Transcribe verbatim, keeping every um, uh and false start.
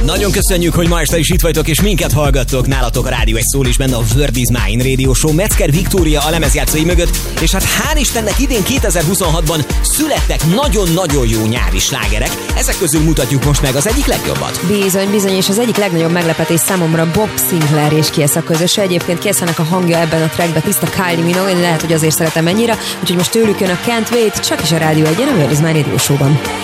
Nagyon köszönjük, hogy ma este is itt vagytok, és minket hallgattok. Nálatok a Rádió egy szól is benne a Word is Mine Radio Show Metzger Viktória a lemezjátszói mögött, és hát hál' Istennek idén kétezer-huszonhatban születtek nagyon-nagyon jó nyári slágerek. Ezek közül mutatjuk most meg az egyik legjobbat. Bizony, bizony, és az egyik legnagyobb meglepetés számomra Bob Sinclair és Kies a közöse. Egyébként Kiesnek a hangja ebben a trackben tiszta Kylie Minogue, én lehet, hogy azért szeretem ennyire, úgyhogy most tőlük jön a Can't Wait, csak is a Rádió egyen, a Word is Mine Radio Show-ban.